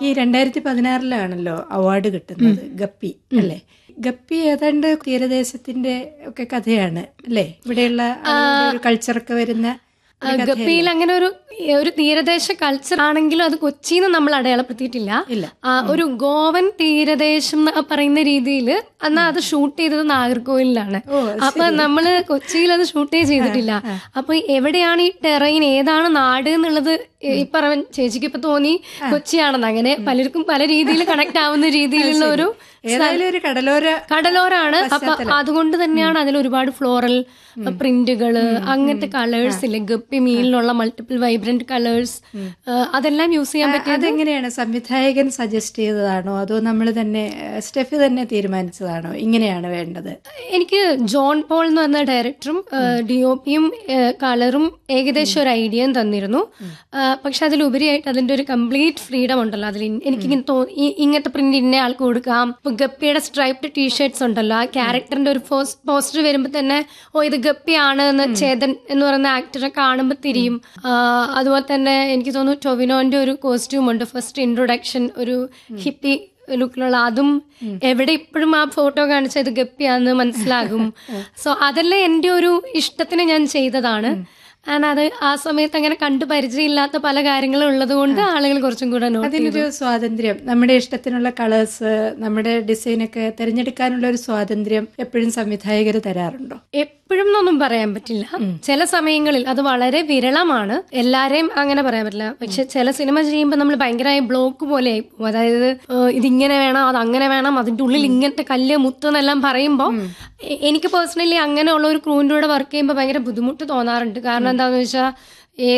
ഈ 2016 അവാർഡ് കിട്ടുന്നത് ഗപ്പി അല്ലേ? ഗപ്പി ഏതാണ്ട് തീരദേശത്തിന്റെ ഒക്കെ കഥയാണ് അല്ലേ? ഇവിടെയുള്ള ഒരു കൾച്ചറൊക്കെ വരുന്ന ഗപ്പിയിൽ അങ്ങനെ ഒരു തീരദേശ കൾച്ചർ ആണെങ്കിലും അത് കൊച്ചിന്ന് നമ്മൾ അടയാളപ്പെടുത്തിയിട്ടില്ല. ഒരു ഗോവൻ തീരദേശം പറയുന്ന രീതിയിൽ എന്നാൽ അത് ഷൂട്ട് ചെയ്തത് നാഗർകോവിലാണ്. അപ്പൊ നമ്മള് കൊച്ചിയിൽ അത് ഷൂട്ടേ ചെയ്തിട്ടില്ല. അപ്പൊ എവിടെയാണ് ഈ ടെറൈൻ, ഏതാണ് നാട് എന്നുള്ളത് ഈ പറഞ്ഞ ചേച്ചിക്ക് ഇപ്പൊ തോന്നി കൊച്ചിയാണെന്ന്. അങ്ങനെ പലർക്കും പല രീതിയിൽ കണക്ട് ആവുന്ന രീതിയിലുള്ള ഒരു കടലോരാണ്. അപ്പൊ അതുകൊണ്ട് തന്നെയാണ് അതിൽ ഒരുപാട് ഫ്ലോറൽ പ്രിന്റുകള്, അങ്ങനത്തെ കളേഴ്സ് ഇല്ലേ, ഗപ്പി മീനിലുള്ള മൾട്ടിപ്പിൾ വൈബ്രന്റ് കളേഴ്സ്, അതെല്ലാം യൂസ് ചെയ്യാൻ പറ്റും. അതെങ്ങനെയാണ്? സംവിധായകൻ സജസ്റ്റ് ചെയ്തതാണോ അതോ നമ്മൾ തന്നെ സ്റ്റെഫി തന്നെ തീരുമാനിച്ചതാണോ ഇങ്ങനെയാണ് വേണ്ടത്? എനിക്ക് ജോൺ പോൾ എന്ന് പറഞ്ഞ ഡയറക്ടറും DOPയും കളറും ഏകദേശം ഒരു ഐഡിയയും തന്നിരുന്നു. പക്ഷെ അതിലുപരിയായിട്ട് അതിന്റെ ഒരു കംപ്ലീറ്റ് ഫ്രീഡം ഉണ്ടല്ലോ അതിൽ. എനിക്ക് ഇങ്ങനത്തെ പ്രിന്റ് ഇന്ന ആൾക്ക് കൊടുക്കാം. ഗപ്പിയുടെ സ്ട്രൈപ്ഡ് ടീഷർട്ട്സ് ഉണ്ടല്ലോ, ആ ക്യാരക്ടറിന്റെ ഒരു പോസ്റ്റർ വരുമ്പോൾ തന്നെ ഇത് ഗപ്പിയാണ് എന്ന് ചേതൻ എന്ന് പറയുന്ന ആക്ടറെ കാണുമ്പോൾ തിരിയും. അതുപോലെ തന്നെ എനിക്ക് തോന്നുന്നു ടൊവിനോന്റെ ഒരു കോസ്റ്റ്യൂം ഉണ്ട്, ഫസ്റ്റ് ഇൻട്രൊഡക്ഷൻ, ഒരു ഹിപ്പി ലുക്കിലുള്ള, അതും എവിടെ ഇപ്പോഴും ആ ഫോട്ടോ കാണിച്ചാൽ ഇത് ഗപ്പിയാന്ന് മനസ്സിലാകും. സോ അതെല്ലാം എൻ്റെ ഒരു ഇഷ്ടത്തിന് ഞാൻ ചെയ്തതാണ്. അത് ആ സമയത്ത് അങ്ങനെ കണ്ടു പരിചയമില്ലാത്ത പല കാര്യങ്ങളും ഉള്ളത് കൊണ്ട് ആളുകൾ കുറച്ചും കൂടെ അതിനൊരു സ്വാതന്ത്ര്യം, നമ്മുടെ ഇഷ്ടത്തിനുള്ള കളേഴ്സ്, നമ്മുടെ ഡിസൈനൊക്കെ തിരഞ്ഞെടുക്കാനുള്ള ഒരു സ്വാതന്ത്ര്യം എപ്പോഴും സംവിധായകർ തരാറുണ്ടോ? എപ്പോഴും എന്നൊന്നും പറയാൻ പറ്റില്ല. ചില സമയങ്ങളിൽ അത് വളരെ വിരളമാണ്. എല്ലാരെയും അങ്ങനെ പറയാൻ പറ്റില്ല. പക്ഷെ ചില സിനിമ ചെയ്യുമ്പോൾ നമ്മൾ ഭയങ്കരമായി ബ്ലോക്ക് പോലെ ആയി പോകും. അതായത് ഇതിങ്ങനെ വേണം, അത് അങ്ങനെ വേണം, അതിന്റെ ഉള്ളിൽ ഇങ്ങനത്തെ കല്ല് മുത്ത് എന്നെല്ലാം പറയുമ്പോൾ എനിക്ക് പേഴ്സണലി അങ്ങനെയുള്ള ഒരു ക്രൂവിൻ്റെ കൂടെ വർക്ക് ചെയ്യുമ്പോൾ ഭയങ്കര ബുദ്ധിമുട്ട് തോന്നാറുണ്ട്. കാരണം എന്താണെന്ന് വെച്ചാൽ